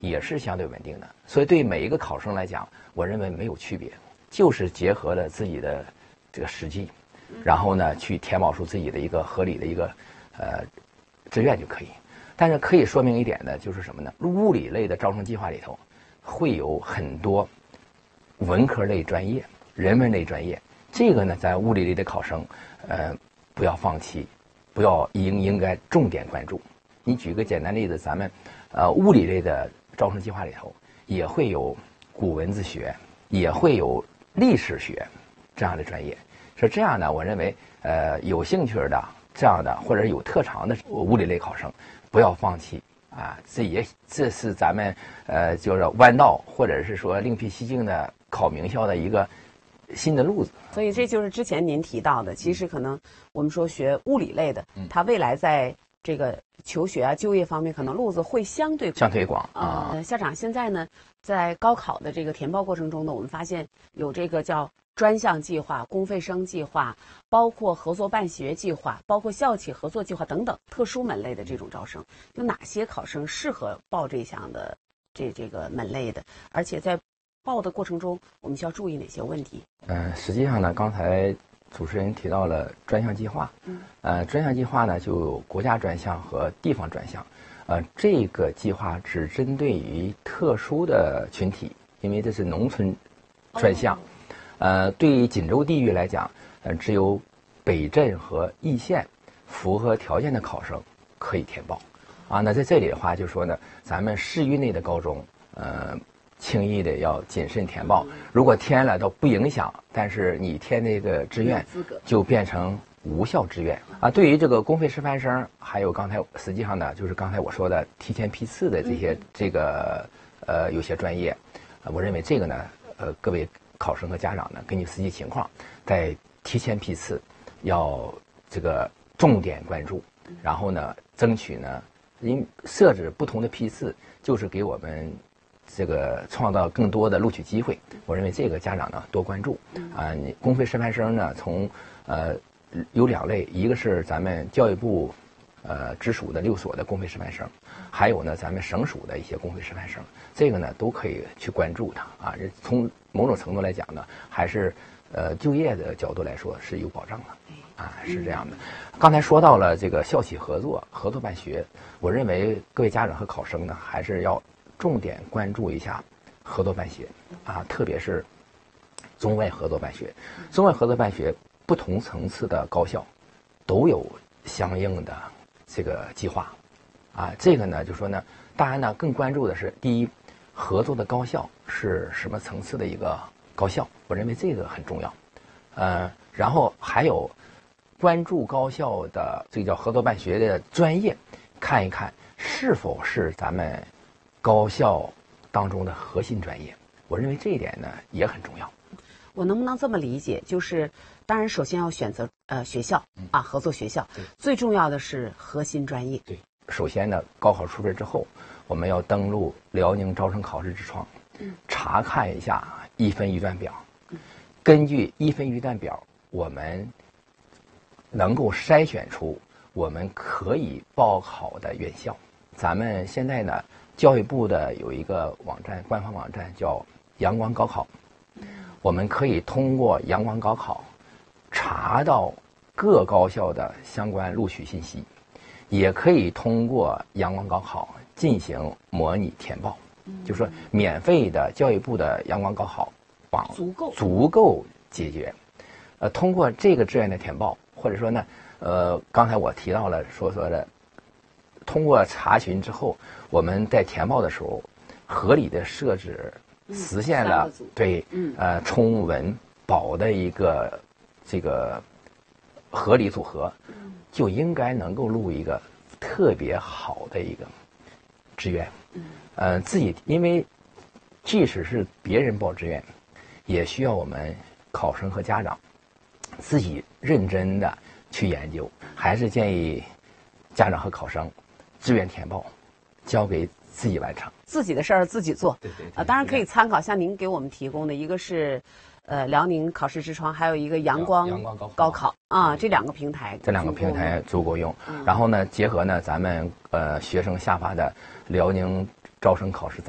也是相对稳定的。所以对每一个考生来讲，我认为没有区别，就是结合了自己的这个实际，然后呢去填报出自己的一个合理的一个志愿就可以。但是可以说明一点的就是什么呢？物理类的招生计划里头会有很多文科类专业、人文类专业，这个呢在物理类的考生不要放弃，不要应该重点关注。你举个简单例子，咱们物理类的招生计划里头也会有古文字学，也会有历史学这样的专业。是这样呢，我认为有兴趣的这样的或者有特长的物理类考生不要放弃啊！这是咱们就是弯道或者是说另辟蹊径的考名校的一个新的路子。 所以这就是之前您提到的，其实可能我们说学物理类的，他未来在这个求学啊、就业方面，可能路子会相对广啊。 校长，现在呢，在高考的这个填报过程中呢，我们发现有这个叫专项计划、公费生计划，包括合作办学计划，包括校企合作计划等等特殊门类的这种招生，有哪些考生适合报这项的这个门类的？而且在报的过程中，我们需要注意哪些问题？ 实际上呢，刚才主持人提到了专项计划，专项计划呢就有国家专项和地方专项，这个计划只针对于特殊的群体，因为这是农村专项，对于锦州地域来讲，只有北镇和易县符合条件的考生可以填报，那在这里的话，就说呢，咱们市域内的高中，轻易的要谨慎填报，如果填了都不影响，但是你填那个志愿就变成无效志愿啊。对于这个公费师范生，还有刚才实际上呢，就是刚才我说的提前批次的这些有些专业，我认为这个呢，各位考生和家长呢，根据实际情况，在提前批次要这个重点关注，然后呢，争取呢，设置不同的批次，就是给我们这个创造更多的录取机会。我认为这个家长呢多关注你公费师范生呢，从有2类，一个是咱们教育部直属的6所的公费师范生，还有呢咱们省属的一些公费师范生，这个呢都可以去关注它啊。从某种程度来讲呢，还是就业的角度来说是有保障的啊，是这样的。刚才说到了这个校企合作办学，我认为各位家长和考生呢，还是要重点关注一下合作办学啊，特别是中外合作办学。中外合作办学不同层次的高校都有相应的这个计划啊。这个呢，就说呢，当然呢，更关注的是第一，合作的高校是什么层次的一个高校，我认为这个很重要。然后还有关注高校的这个叫合作办学的专业，看一看是否是咱们高校当中的核心专业，我认为这一点呢也很重要。 我能不能这么理解？就是当然首先要选择学校合作学校，最重要的是核心专业。 对，首先呢，高考出分之后，我们要登录辽宁招生考试之窗，查看一下1分1段表，根据1分1段表，我们能够筛选出我们可以报考的院校。咱们现在呢，教育部的有一个网站，官方网站叫阳光高考，我们可以通过阳光高考查到各高校的相关录取信息，也可以通过阳光高考进行模拟填报，就是说免费的教育部的阳光高考网足够解决。通过这个志愿的填报，或者说呢，刚才我提到了说的，通过查询之后，我们在填报的时候合理的设置，实现了充文保的一个这个合理组合，就应该能够录一个特别好的一个志愿。自己因为即使是别人报志愿，也需要我们考生和家长自己认真的去研究，还是建议家长和考生志愿填报交给自己完成， 自己的事儿自己做。 对， 当然可以参考像您给我们提供的一个是辽宁考试之窗，还有一个阳光高考啊，这2个平台足够用。然后呢，结合呢咱们学生下发的辽宁招生考试